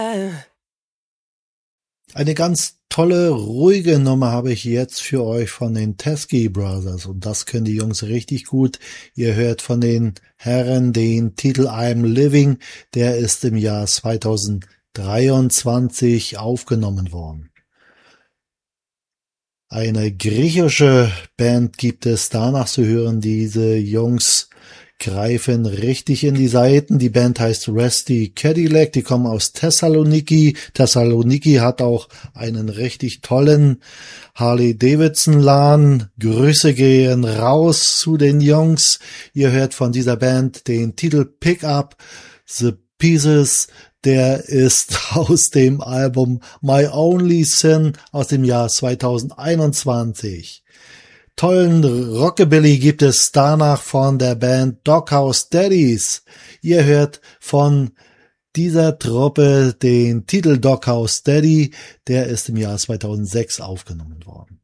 Eine ganz tolle, ruhige Nummer habe ich jetzt für euch von den Teskey Brothers und das können die Jungs richtig gut. Ihr hört von den Herren den Titel I'm Living, der ist im Jahr 2023 aufgenommen worden. Eine griechische Band gibt es danach zu hören. Diese Jungs greifen richtig in die Seiten. Die Band heißt Rusty Cadillac. Die kommen aus Thessaloniki. Thessaloniki hat auch einen richtig tollen Harley-Davidson-Laden. Grüße gehen raus zu den Jungs. Ihr hört von dieser Band den Titel Pick Up the Pieces. Der ist aus dem Album My Only Sin aus dem Jahr 2021. Tollen Rockabilly gibt es danach von der Band Doghouse Daddies. Ihr hört von dieser Truppe den Titel Doghouse Daddy, der ist im Jahr 2006 aufgenommen worden.